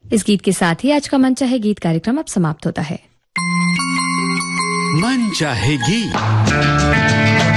इस गीत के साथ ही आज का मन चाहे गीत कार्यक्रम अब समाप्त होता है। मन चाहे गीत।